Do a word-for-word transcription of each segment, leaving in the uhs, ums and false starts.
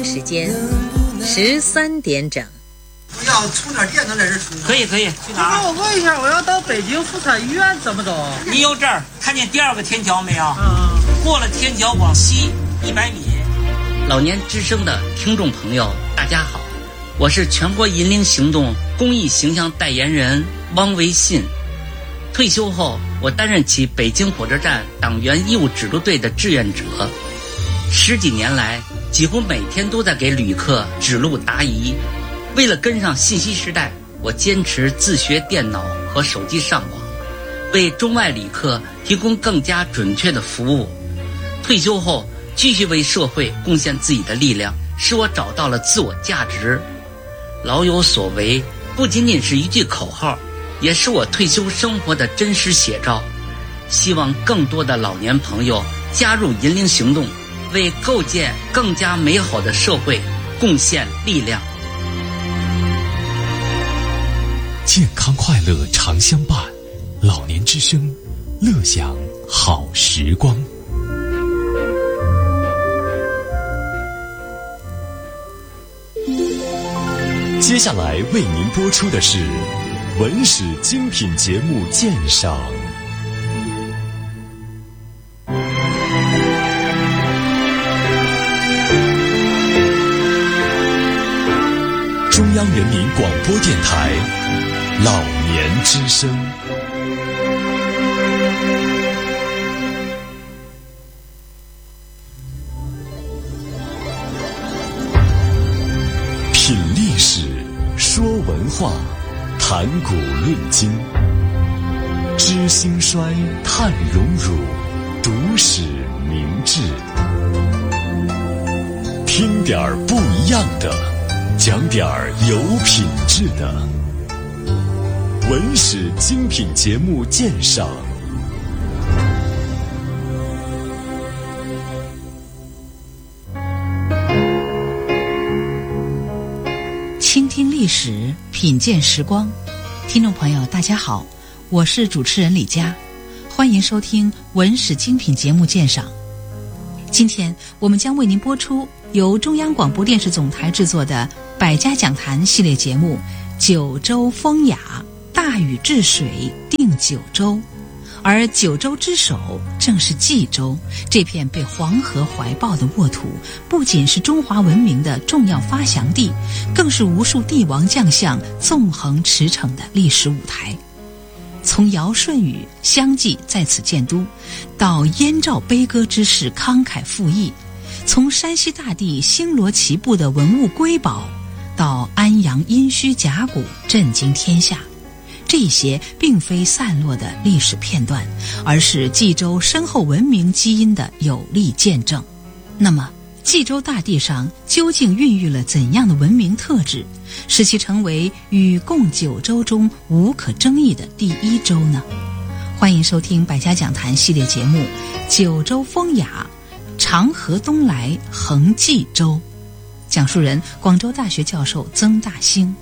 时间十三点整。 不要充点电能在这充？ 可以可以，去哪儿？ 我问一下，我要到北京妇产医院怎么走？ 你有这儿看见第二个天桥没有？ 嗯， 过了天桥往西一百米。老年之声的听众朋友，大家好，我是全国银龄行动公益形象代言人汪维信。退休后，我担任起北京火车站党员义务指路队的志愿者，十几年来，几乎每天都在给旅客指路答疑。为了跟上信息时代，我坚持自学电脑和手机上网，为中外旅客提供更加准确的服务。退休后，继续为社会贡献自己的力量，使我找到了自我价值。老有所为不仅仅是一句口号，也是我退休生活的真实写照。希望更多的老年朋友加入银龄行动，为构建更加美好的社会贡献力量。 健康快乐常相伴，老年之声，乐享好时光。接下来为您播出的是文史精品节目鉴赏。中央人民广播电台老年之声。品历史，说文化，谈古论今，知兴衰，探荣辱，读史明智。听点儿不一样的，讲点儿有品质的文史精品节目鉴赏。 倾听历史，品鉴时光。听众朋友大家好，我是主持人李佳，欢迎收听文史精品节目鉴赏。今天我们将为您播出由中央广播电视总台制作的百家讲坛系列节目《九州风雅》，大禹治水定九州，而九州之首正是冀州。这片被黄河怀抱的沃土，不仅是中华文明的重要发祥地，更是无数帝王将相纵横驰骋的历史舞台。从尧舜禹相继在此建都，到燕赵悲歌之士慷慨赴义，从山西大地星罗棋布的文物瑰宝，到安阳殷墟甲骨震惊天下，这些并非散落的历史片段，而是冀州深厚文明基因的有力见证。那么冀州大地上究竟孕育了怎样的文明特质，使其成为禹贡九州中无可争议的第一州呢？欢迎收听百家讲坛系列节目《九州风雅》，长河东来横冀州，讲述人广州大学教授曾大兴。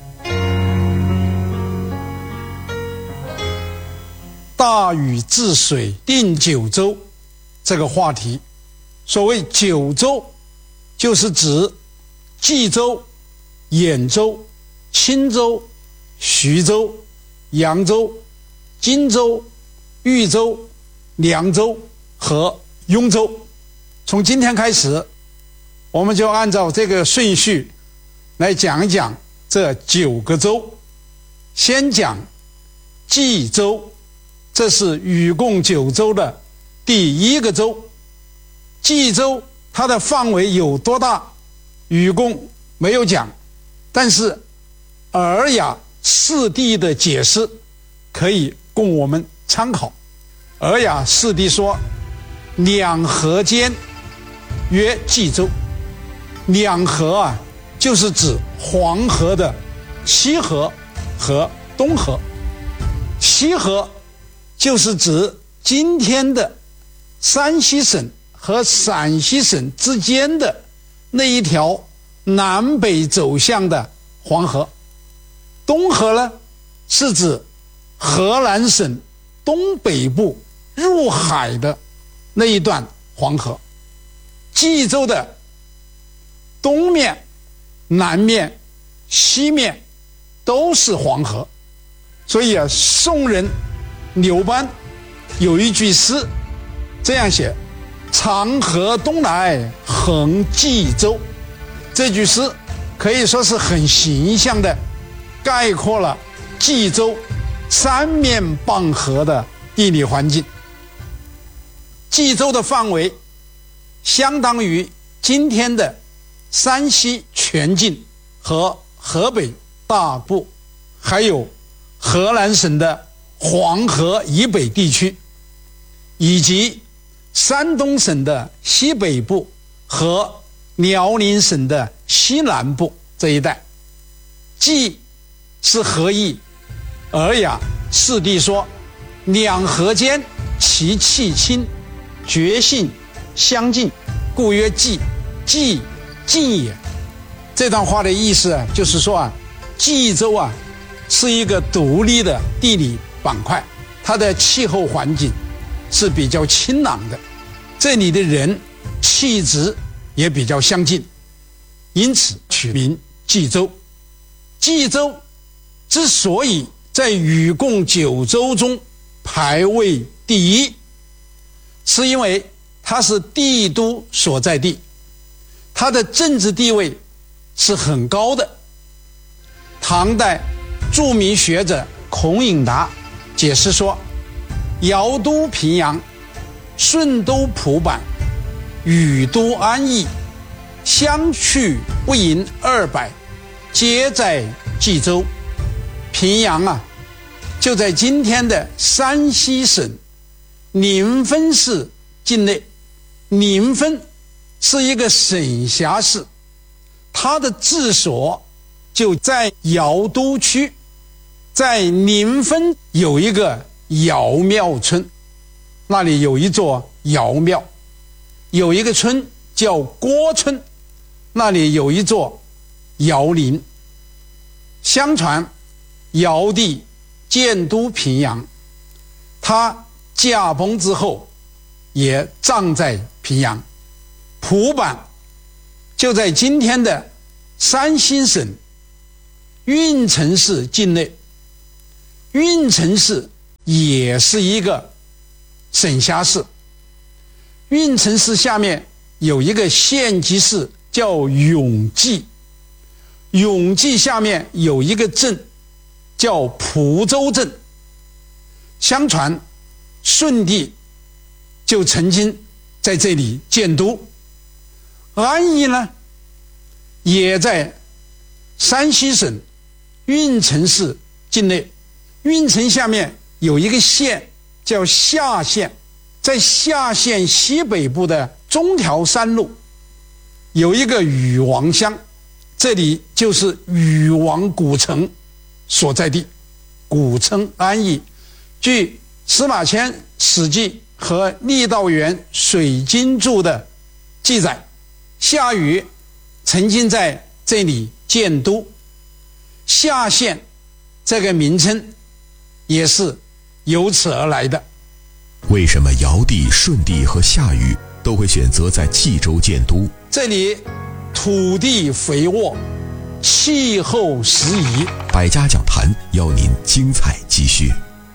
大禹治水定九州这个话题，所谓九州，就是指冀州、兖州、青州、徐州、扬州、荆州、豫州、凉州和雍州。从今天开始，我们就按照这个顺序来讲一讲这九个州。先讲冀州，这是禹贡九州的第一个州。冀州它的范围有多大，禹贡没有讲，但是尔雅四帝的解释可以供我们参考。尔雅四帝说，两河间曰冀州。两河啊，就是指黄河的西河和东河。西河就是指今天的山西省和陕西省之间的那一条南北走向的黄河。东河呢，是指河南省东北部入海的那一段黄河。冀州的东面、南面、西面都是黄河。所以啊，宋人刘邦有一句诗这样写：长河东来横冀州。这句诗可以说是很形象的概括了冀州三面傍河的地理环境。冀州的范围相当于今天的山西全境和河北大部，还有河南省的黄河以北地区，以及山东省的西北部和辽宁省的西南部这一带。冀是河邑，尔雅释地说：两河间其气清，绝性相近，故曰冀。冀近也。这段话的意思啊，就是说啊，冀州啊是一个独立的地理板块，它的气候环境是比较清朗的，这里的人气质也比较相近，因此取名冀州。冀州之所以在禹贡九州中排位第一，是因为它是帝都所在地，它的政治地位是很高的。唐代著名学者孔颖达解释说：尧都平阳，舜都蒲坂，禹都安邑，相去不盈二百，皆在冀州。平阳啊，就在今天的山西省临汾市境内。临汾是一个省辖市，它的治所就在尧都区。在临汾有一个尧庙村，那里有一座尧庙；有一个村叫郭村，那里有一座尧陵。相传尧帝建都平阳，他驾崩之后也葬在平阳。蒲坂就在今天的山西省运城市境内，运城市也是一个省辖市。运城市下面有一个县级市叫永济，永济下面有一个镇叫蒲州镇。相传舜帝就曾经在这里建都。安邑呢，也在山西省运城市境内。运城下面有一个县叫夏县，在夏县西北部的中条山路有一个禹王乡，这里就是禹王古城所在地，古称安邑。据司马迁《史记》和郦道元《水经注》的记载，夏禹曾经在这里建都。夏县这个名称也是由此而来的。 为什么尧帝、舜帝和夏禹都会选择在冀州建都？ 这里土地肥沃，气候适宜。 百家讲坛邀您精彩继续。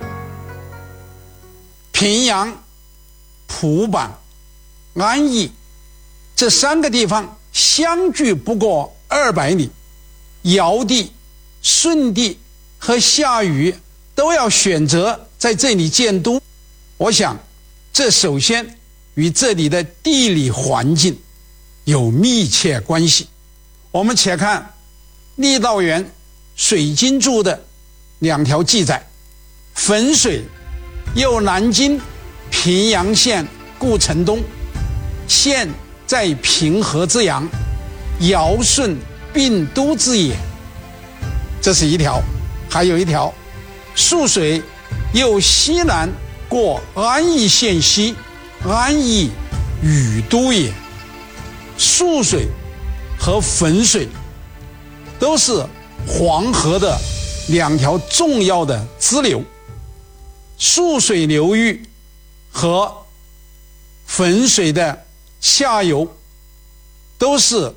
平阳、蒲坂、安邑这三个地方相距不过二百里，尧帝、舜帝和夏禹都要选择在这里建都，我想这首先与这里的地理环境有密切关系。我们且看郦道元《水经注》的两条记载：汾水又南京平阳县故城东，县在平和之阳，尧舜并都之也。这是一条。还有一条，涑水又西南过安邑县西，安邑禹都也。涑水和汾水都是黄河的两条重要的支流，涑水流域和汾水的下游都是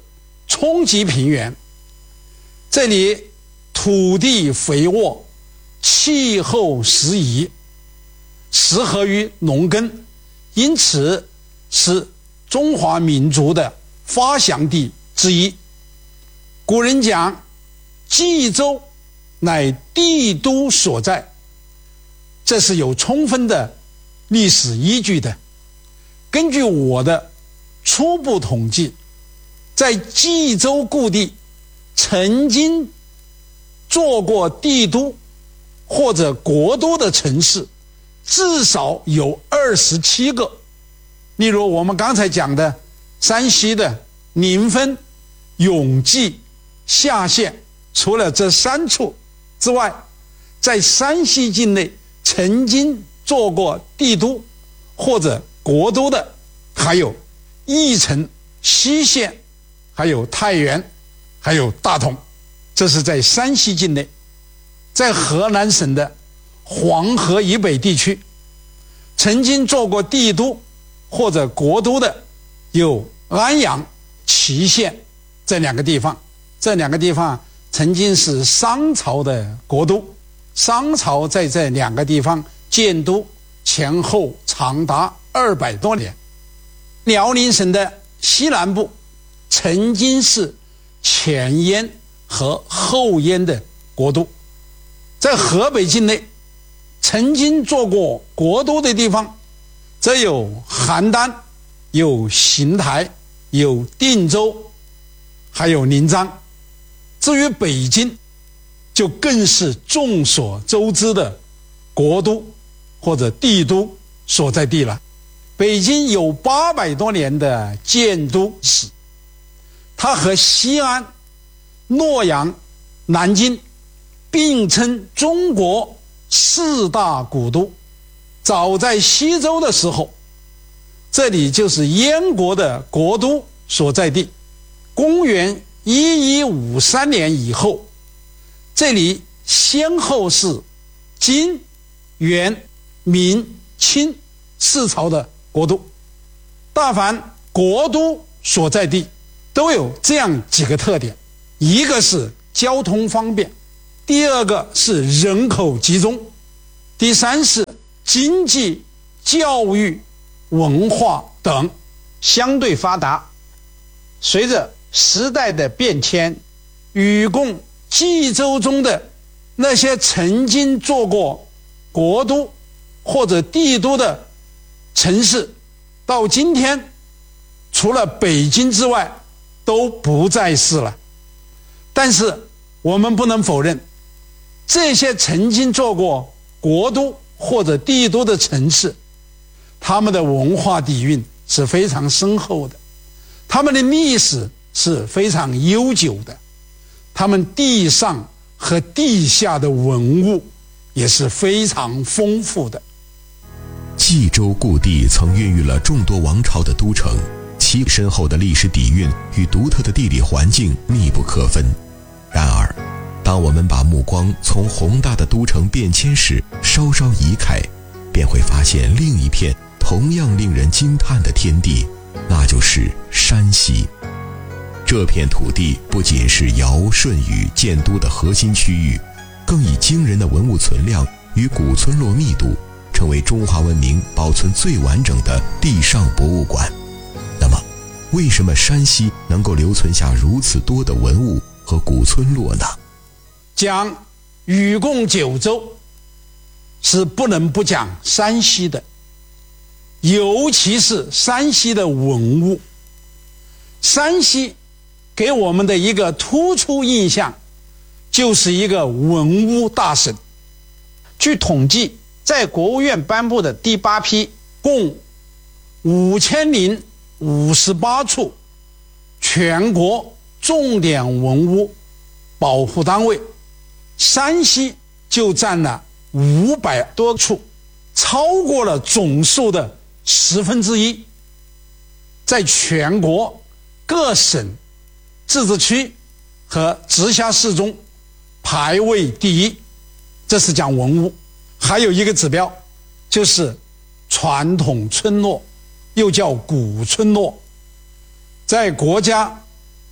冲积平原，这里土地肥沃，气候适宜，适合于农耕，因此是中华民族的发祥地之一。古人讲冀州乃帝都所在，这是有充分的历史依据的。根据我的初步统计，在冀州故地曾经做过帝都或者国都的城市至少有二十七个。例如我们刚才讲的山西的临汾、永济、夏县，除了这三处之外，在山西境内曾经做过帝都或者国都的还有翼城、西县，还有太原，还有大同，这是在山西境内。在河南省的黄河以北地区曾经做过帝都或者国都的有安阳、祁县这两个地方。这两个地方曾经是商朝的国都，商朝在这两个地方建都前后长达二百多年。辽宁省的西南部曾经是前燕和后燕的国都。在河北境内曾经做过国都的地方，则有邯郸、有邢台、有定州，还有临漳。至于北京，就更是众所周知的国都或者帝都所在地了。北京有八百多年的建都史，它和西安、洛阳、南京并称中国四大古都。早在西周的时候，这里就是燕国的国都所在地。公元一一五三年以后，这里先后是金、元、明、清四朝的国都。大凡国都所在地都有这样几个特点：一个是交通方便，第二个是人口集中，第三是经济、教育、文化等相对发达。随着时代的变迁，禹贡冀州中的那些曾经做过国都或者帝都的城市，到今天除了北京之外都不再是了。但是我们不能否认，这些曾经做过国都或者帝都的城市，他们的文化底蕴是非常深厚的，他们的历史是非常悠久的，他们地上和地下的文物也是非常丰富的。 冀州故地曾孕育了众多王朝的都城，其深厚的历史底蕴与独特的地理环境密不可分。然而，当我们把目光从宏大的都城变迁史稍稍移开，便会发现另一片同样令人惊叹的天地，那就是山西。这片土地不仅是尧舜禹建都的核心区域，更以惊人的文物存量与古村落密度，成为中华文明保存最完整的地上博物馆。那么，为什么山西能够留存下如此多的文物和古村落呢？ 讲禹贡九州，是不能不讲山西的，尤其是山西的文物。山西给我们的一个突出印象，就是一个文物大省。据统计，在国务院颁布的第八批共五千零五十八处全国重点文物保护单位，山西就占了五百多处，超过了总数的十分之一，在全国各省、自治区和直辖市中排位第一。这是讲文物。还有一个指标，就是传统村落，又叫古村落。在国家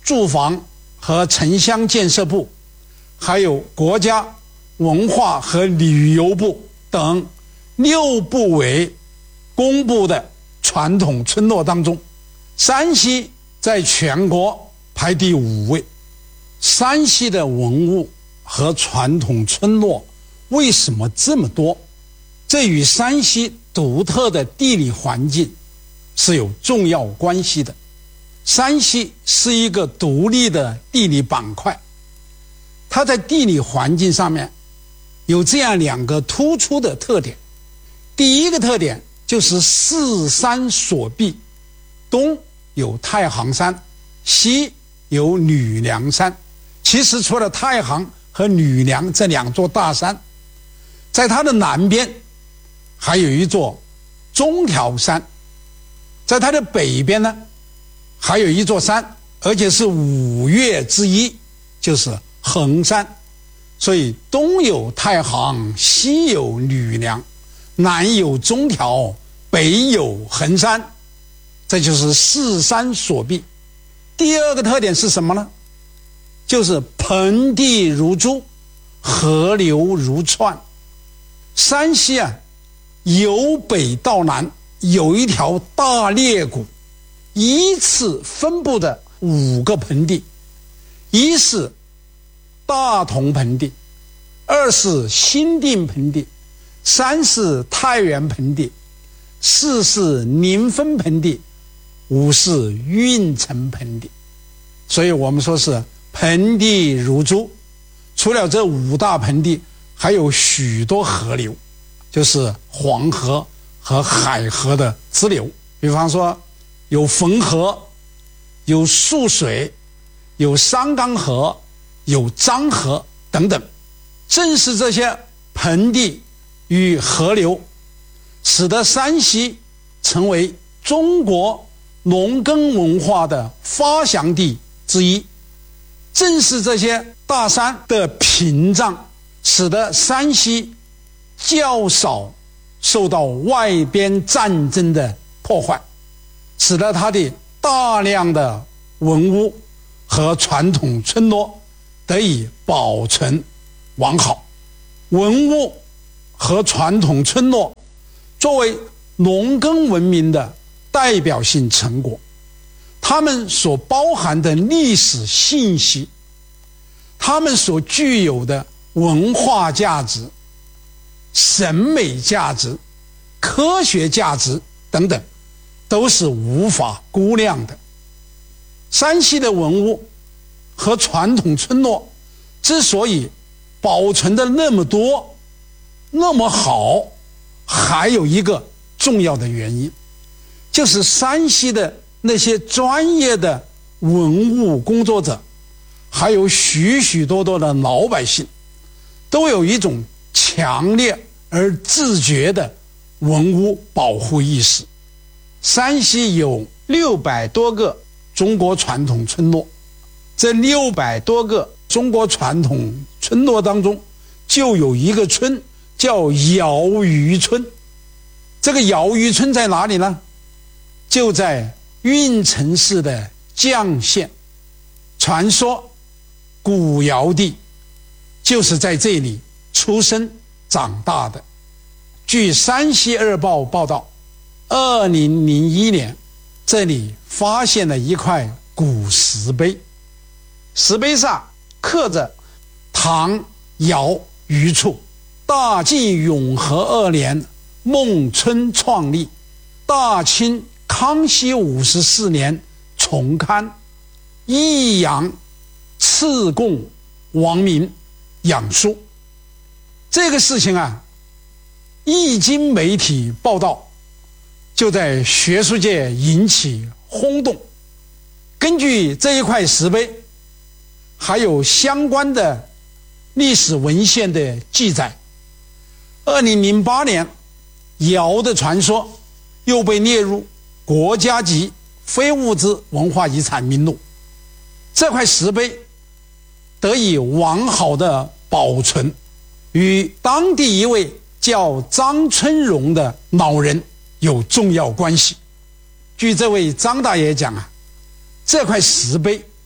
住房和城乡建设部，还有国家文化和旅游部等六部委公布的传统村落当中，山西在全国排第五位。山西的文物和传统村落为什么这么多？这与山西独特的地理环境是有重要关系的。山西是一个独立的地理板块，它在地理环境上面有这样两个突出的特点。第一个特点就是四山锁闭，东有太行山，西有吕梁山。其实除了太行和吕梁这两座大山，在它的南边还有一座中条山，在它的北边呢还有一座山，而且是五岳之一，就是衡山。所以东有太行，西有吕梁，南有中条，北有衡山，这就是四山锁闭。第二个特点是什么呢？就是盆地如珠，河流如串。山西啊，由北到南有一条大裂谷，依次分布的五个盆地，一是大同盆地，二是新定盆地，三是太原盆地，四是临汾盆地，五是运城盆地。所以我们说是盆地如珠。除了这五大盆地，还有许多河流，就是黄河和海河的支流。比方说有汾河，有涑水，有三江河，有漳河等等。正是这些盆地与河流，使得山西成为中国农耕文化的发祥地之一。正是这些大山的屏障，使得山西较少受到外边战争的破坏，使得它的大量的文物和传统村落得以保存完好。文物和传统村落作为农耕文明的代表性成果，它们所包含的历史信息，它们所具有的文化价值、审美价值、科学价值等等，都是无法估量的。山西的文物和传统村落之所以保存的那么多、那么好，还有一个重要的原因，就是山西的那些专业的文物工作者，还有许许多多的老百姓，都有一种强烈而自觉的文物保护意识。山西有六百多个中国传统村落，这六百多个中国传统村落当中，就有一个村叫瑶鱼村。这个瑶鱼村在哪里呢？就在运城市的绛县。传说古尧帝就是在这里出生长大的。据山西日报报道，二零零一年这里发现了一块古石碑，石碑上刻着唐尧余处大晋永和二年孟村创立，大清康熙五十四年重刊，益阳赐贡王民养书。这个事情啊，一经媒体报道，就在学术界引起轰动。根据这一块石碑，还有相关的历史文献的记载，二零零八年尧的传说又被列入国家级非物质文化遗产名录。这块石碑得以完好的保存，与当地一位叫张春荣的老人有重要关系。据这位张大爷讲啊，这块石碑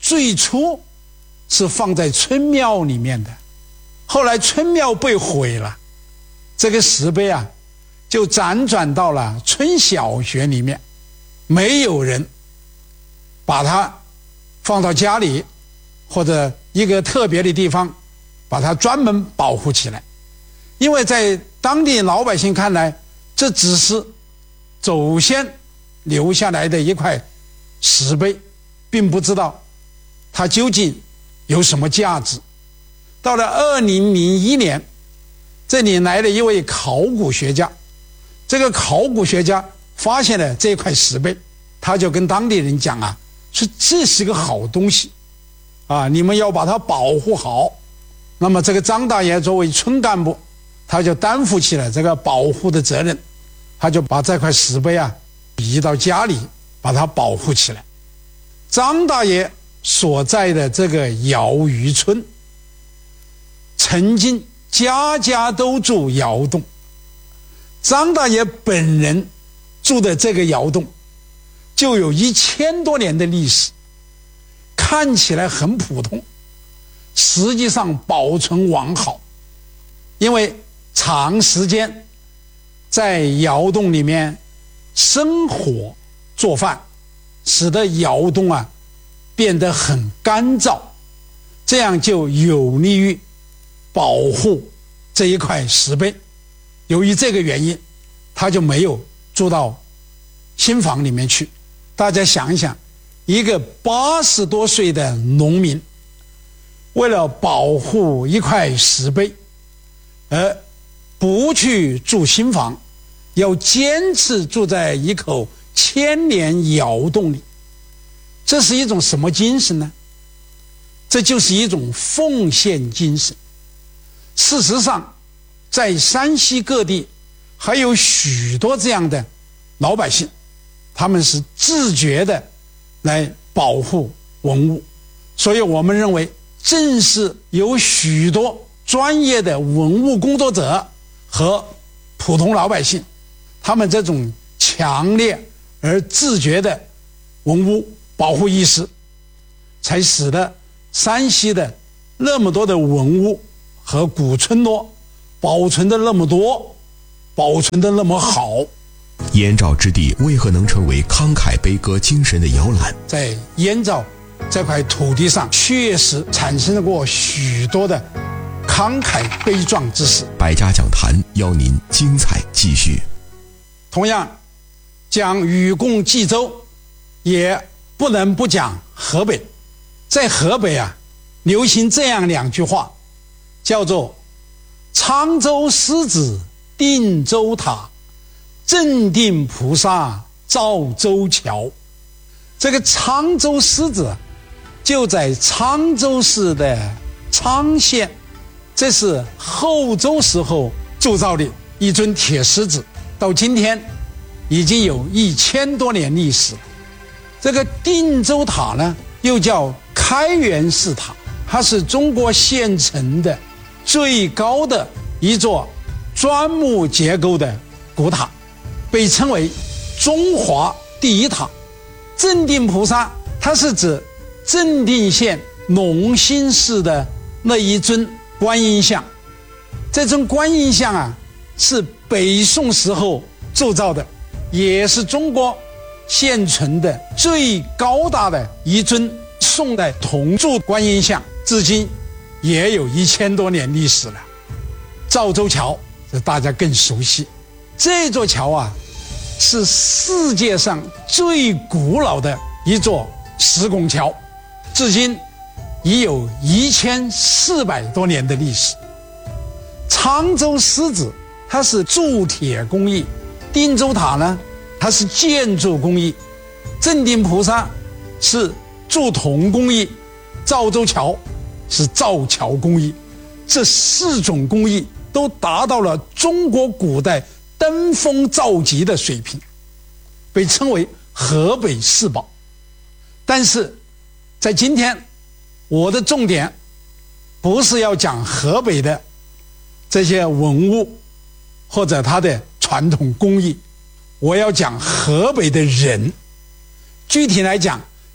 最初是放在村庙里面的，后来村庙被毁了，这个石碑啊就辗转到了村小学里面，没有人把它放到家里或者一个特别的地方把它专门保护起来，因为在当地老百姓看来，这只是祖先留下来的一块石碑，并不知道它究竟有什么价值。到了二零零一年，这里来了一位考古学家，这个考古学家发现了这块石碑，他就跟当地人讲啊，说这是个好东西啊，你们要把它保护好。那么这个张大爷作为村干部，他就担负起了这个保护的责任，他就把这块石碑啊移到家里，把它保护起来。张大爷所在的这个瑶鱼村，曾经家家都住窑洞，张大爷本人住的这个窑洞就有一千多年的历史，看起来很普通，实际上保存完好，因为长时间在窑洞里面生火做饭，使得窑洞啊变得很干燥，这样就有利于保护这一块石碑。由于这个原因，他就没有住到新房里面去。大家想一想，一个八十多岁的农民，为了保护一块石碑，而不去住新房，要坚持住在一口千年窑洞里，这是一种什么精神呢？这就是一种奉献精神。事实上，在山西各地还有许多这样的老百姓，他们是自觉的来保护文物。所以我们认为，正是有许多专业的文物工作者和普通老百姓，他们这种强烈而自觉的文物保护意识，才使得山西的那么多的文物和古村落保存的那么多，保存的那么好。 燕赵之地为何能成为慷慨悲歌精神的摇篮？ 在燕赵这块土地上，确实产生过许多的慷慨悲壮之事。 百家讲坛邀您精彩继续。 同样讲禹贡冀州，也不能不讲河北。在河北啊，流行这样两句话，叫做沧州狮子定州塔，镇定菩萨造州桥。这个沧州狮子就在沧州市的沧县，这是后周时候铸造的一尊铁狮子，到今天已经有一千多年历史了。这个定州塔呢，又叫开元寺塔，它是中国现存的最高的一座砖木结构的古塔，被称为中华第一塔。镇定菩萨，它是指镇定县龙兴市的那一尊观音像。这尊观音像啊，是北宋时候铸造的，也是中国现存的最高大的一尊宋代铜铸观音像，至今也有一千多年历史了。赵州桥这大家更熟悉，这座桥啊是世界上最古老的一座石拱桥，至今已有一千四百多年的历史。沧州狮子它是铸铁工艺，定州塔呢它是建筑工艺，镇定菩萨是铸铜工艺，赵州桥是造桥工艺。这四种工艺都达到了中国古代登峰造极的水平，被称为河北四宝。但是在今天，我的重点不是要讲河北的这些文物或者它的传统工艺，我要讲河北的人。具体来讲，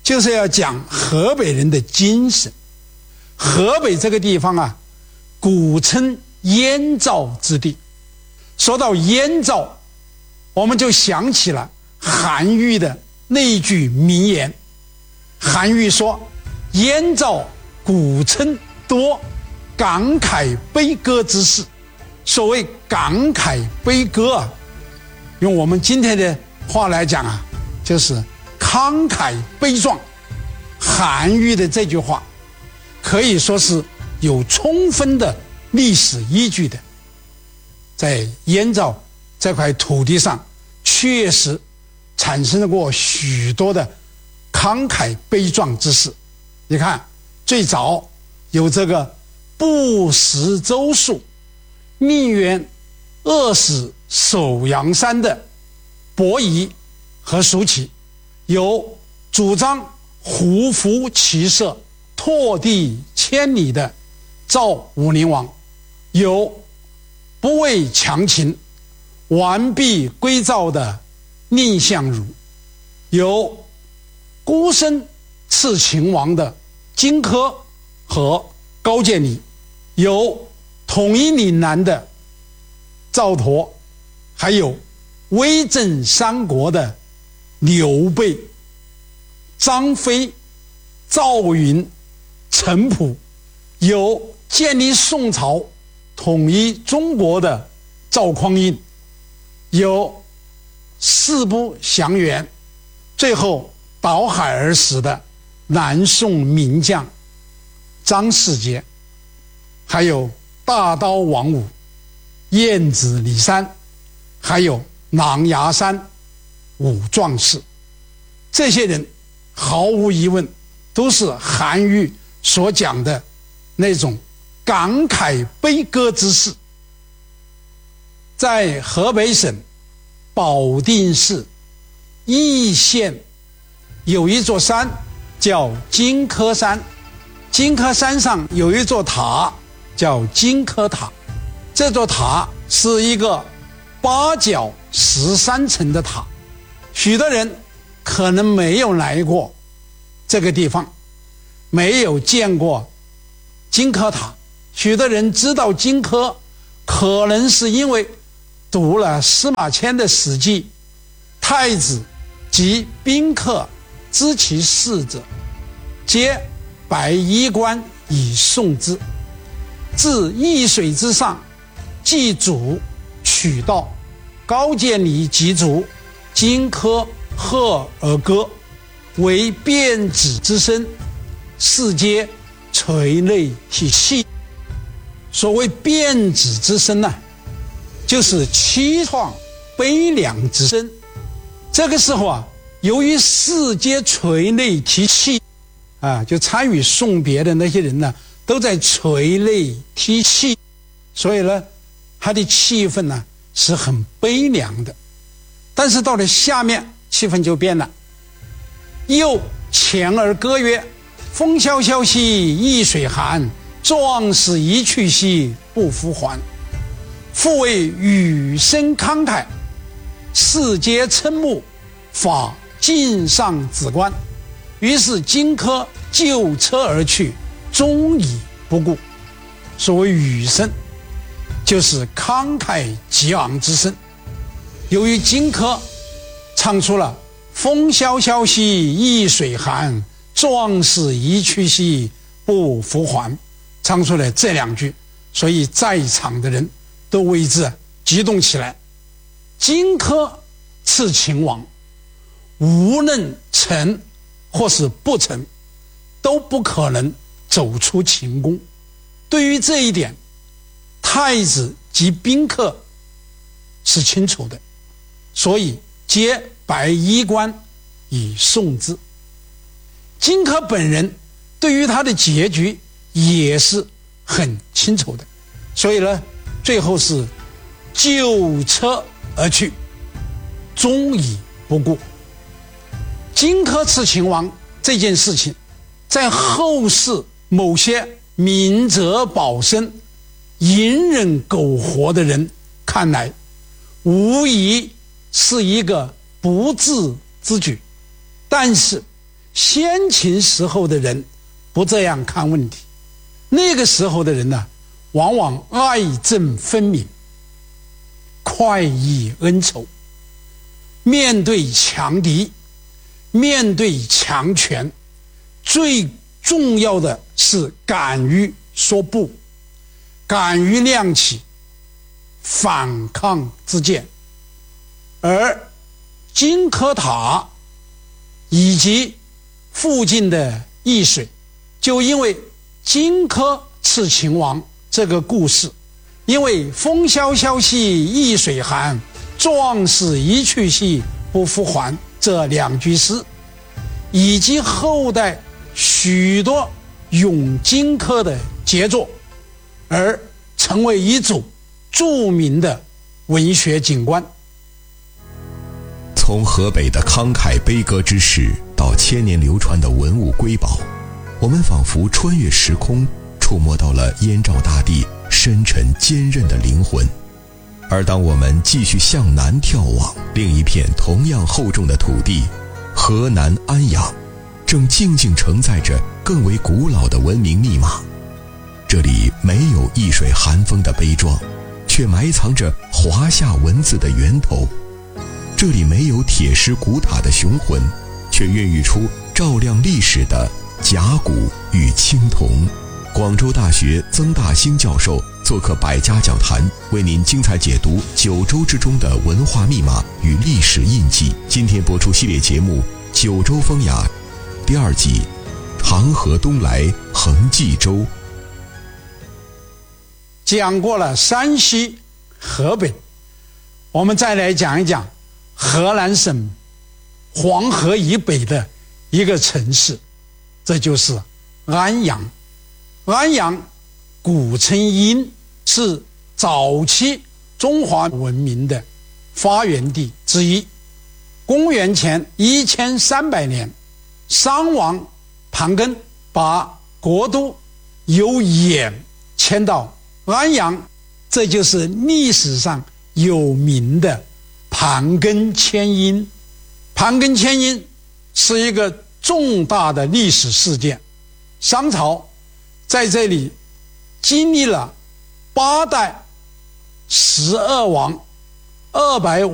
就是要讲河北人的精神。河北这个地方啊，古称燕赵之地。说到燕赵，我们就想起了韩愈的那句名言。韩愈说：燕赵古称多，感慨悲歌之士。所谓感慨悲歌啊，用我们今天的话来讲啊，就是慷慨悲壮。韩愈的这句话可以说是有充分的历史依据的。在燕赵这块土地上，确实产生过许多的慷慨悲壮之事。你看，最早有这个不食周粟，宁愿饿死首阳山的伯夷和叔齐，有主张胡服骑射拓地千里的赵武灵王，有不畏强秦完璧归赵的蔺相如，有孤身刺秦王的荆轲和高渐离，有统一岭南的赵佗，还有威震三国的刘备、张飞、赵云、陈普，有建立宋朝统一中国的赵匡胤，有四不降元最后倒海而死的南宋名将张世杰，还有大刀王五、燕子李三，还有狼牙山五壮士。这些人毫无疑问都是韩愈所讲的那种感慨悲歌之士。在河北省保定市易县有一座山叫荆轲山，荆轲山上有一座塔叫荆轲塔。这座塔是一个八角十三层的塔，许多人可能没有来过这个地方，没有见过荆轲塔。许多人知道荆轲，可能是因为读了司马迁的《史记》，太子及宾客知其事者，皆白衣冠以送之。自易水之上，祭祖取道，高渐离及卒，荆轲贺而歌，为变子之身，世皆垂泪涕泣。所谓变子之身呢、啊，就是凄怆悲凉之身。这个时候啊，由于世皆垂泪涕泣啊，就参与送别的那些人呢，都在垂泪涕泣，所以呢，他的气氛呢是很悲凉的。但是到了下面，气氛就变了。又前而歌曰：风萧萧兮易水寒，壮士一去兮不复还。复谓羽声慷慨，世皆瞠目，法尽上子观。于是荆轲就车而去，终已不顾。所谓羽声，就是慷慨激昂之声。由于荆轲唱出了风萧萧兮易水寒，壮士一去兮不复还，唱出来这两句，所以在场的人都为之激动起来。荆轲刺秦王，无论成或是不成，都不可能走出秦宫。对于这一点，太子及宾客是清楚的，所以皆白衣冠以送之。荆轲本人对于他的结局也是很清楚的，所以呢，最后是就车而去，终已不顾。荆轲刺秦王这件事情，在后世某些明哲保身、隐忍苟活的人看来，无疑是一个不智之举。但是先秦时候的人不这样看问题，那个时候的人呢，往往爱憎分明，快意恩仇，面对强敌，面对强权，最重要的是敢于说不，敢于亮起反抗之剑。而金科塔以及附近的易水，就因为荆轲刺秦王这个故事，因为风萧萧兮易水寒，壮士一去兮不复还这两句诗，以及后代许多咏荆轲的杰作，而成为一组著名的文学景观。 从河北的慷慨悲歌之士到千年流传的文物瑰宝，我们仿佛穿越时空，触摸到了燕赵大地深沉坚韧的灵魂。而当我们继续向南眺望，另一片同样厚重的土地河南安阳，正静静承载着更为古老的文明密码。这里没有易水寒风的悲壮，却埋藏着华夏文字的源头。这里没有铁狮古塔的雄浑，却孕育出照亮历史的甲骨与青铜。广州大学曾大兴教授做客百家讲坛，为您精彩解读九州之中的文化密码与历史印记。今天播出系列节目《九州风雅》第二集，长河东来横冀州。 讲过了山西、河北，我们再来讲一讲河南省黄河以北的一个城市，这就是安阳。安阳古称殷，是早期中华文明的发源地之一。公元前一千三百年，商王盘庚把国都由兖迁到安阳，这就是历史上有名的盘庚迁殷。盘庚迁殷是一个重大的历史事件，商朝在这里经历了八代十二王二百